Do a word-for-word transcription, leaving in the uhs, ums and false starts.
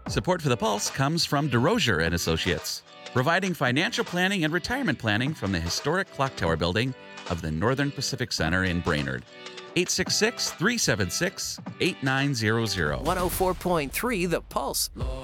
Support for the Pulse comes from DeRosier and Associates, providing financial planning and retirement planning from the historic Clock Tower building of the Northern Pacific Center in Brainerd. eight six six, three seven six, eight nine zero zero. one oh four point three The Pulse.